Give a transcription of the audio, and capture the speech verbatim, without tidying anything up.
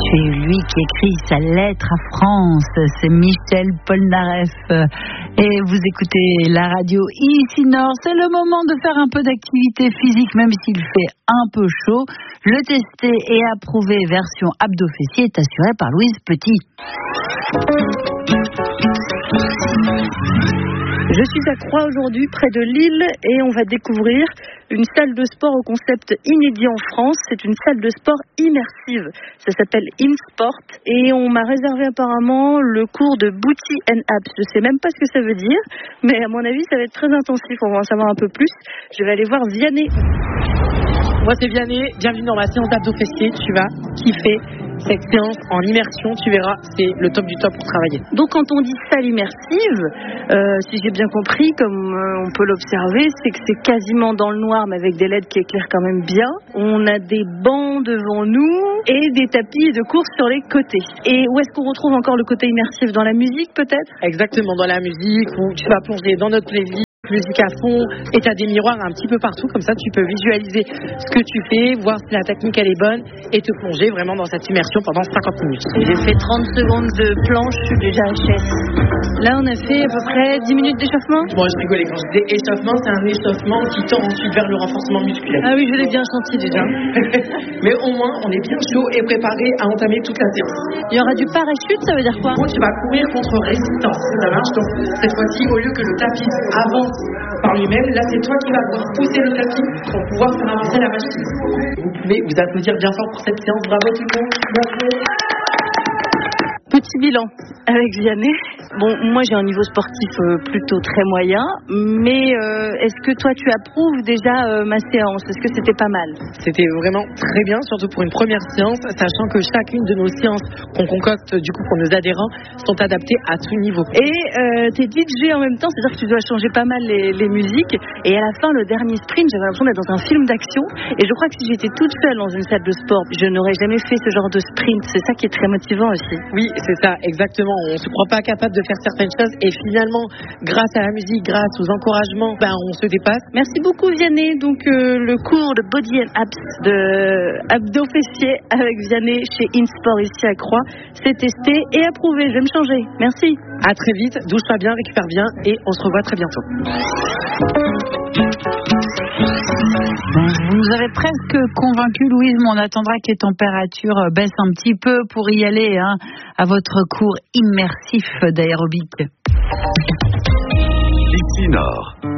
C'est lui qui écrit sa lettre à France, c'est Michel Polnareff. Et vous écoutez la radio ici Nord, c'est le moment de faire un peu d'activité physique, même s'il fait un peu chaud. Le testé et approuvé version abdo-fessier est assuré par Louise Petit. Je suis à Croix aujourd'hui, près de Lille, et on va découvrir une salle de sport au concept inédit en France. C'est une salle de sport immersive. Ça s'appelle InSport, et on m'a réservé apparemment le cours de Booty and Abs. Je sais même pas ce que ça veut dire, mais à mon avis, ça va être très intensif. On va en savoir un peu plus. Je vais aller voir Vianney. Moi, c'est Vianney. Bienvenue dans ma séance d'abdos-fessiers. Tu vas kiffer cette séance en immersion, tu verras, c'est le top du top pour travailler. Donc quand on dit salle immersive, euh, si j'ai bien compris, comme euh, on peut l'observer, c'est que c'est quasiment dans le noir, mais avec des L E D qui éclairent quand même bien. On a des bancs devant nous et des tapis de course sur les côtés. Et où est-ce qu'on retrouve encore le côté immersif? Dans la musique peut-être? Exactement, dans la musique, où tu vas plonger dans notre playlist, musique à fond, et tu as des miroirs un petit peu partout, comme ça tu peux visualiser ce que tu fais, voir si la technique elle est bonne et te plonger vraiment dans cette immersion pendant cinquante minutes. J'ai fait trente secondes de planche, je suis déjà H S. Là on a fait à peu près dix minutes d'échauffement. Moi je rigolais quand je disais échauffement, c'est un échauffement qui tend ensuite vers le renforcement musculaire. Ah oui, je l'ai bien senti déjà. Mais au moins on est bien chaud et préparé à entamer toute la séance. Il y aura du parachute, ça veut dire quoi? Bon, tu vas courir contre résistance, ça marche. Donc cette fois-ci, au lieu que le tapis avance par lui-même, là c'est toi qui vas pouvoir pousser le tapis pour pouvoir faire avancer la machine. Vous pouvez vous applaudir bien fort pour cette séance. Bravo tout le monde. Bravo. Petit bilan avec Vianney. Bon, moi j'ai un niveau sportif euh, plutôt très moyen, mais euh, est-ce que toi tu approuves déjà euh, ma séance? Est-ce que c'était pas mal? C'était vraiment très bien, surtout pour une première séance, sachant que chacune de nos séances qu'on concocte du coup pour nos adhérents sont adaptées à tout niveau. Et euh, t'es D J en même temps, c'est-à-dire que tu dois changer pas mal les, les musiques. Et à la fin, le dernier sprint, j'avais l'impression d'être dans un film d'action. Et je crois que si j'étais toute seule dans une salle de sport, je n'aurais jamais fait ce genre de sprint. C'est ça qui est très motivant aussi. Oui, c'est ça, exactement. On se croit pas capable de faire certaines choses et finalement, grâce à la musique, grâce aux encouragements, ben on se dépasse. Merci beaucoup Vianney. Donc euh, le cours de Body and Abs de abdos fessiers avec Vianney chez InSport ici à Croix, c'est testé et approuvé. Je vais me changer. Merci. À très vite. Douche-toi bien, récupère bien et on se revoit très bientôt. Vous nous avez presque convaincu, Louise, mais on attendra que les températures baissent un petit peu pour y aller hein, à votre cours immersif d'aérobic. Ici Nord.